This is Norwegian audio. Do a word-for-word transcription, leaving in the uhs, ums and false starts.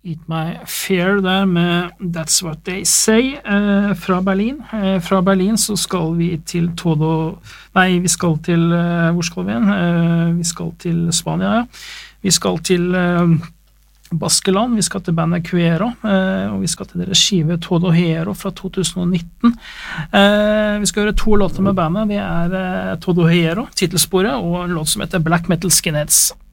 Eat My Fear der med That's What They Say eh, fra Berlin. Eh, fra Berlin så skal vi til Todo... Nei, vi skal til... Eh, hvor skal vi igjen? Eh, vi skal til Spania, ja. Vi skal til eh, Baskeland, vi skal til bandet Cuero, eh, og vi skal til deres skive Todo Hero fra to tusen og nitten. Eh, vi skal gjøre to låter med bandet. Det er eh, Todo Hero, titelsporet, og en låt som heter Black Metal Skinheads.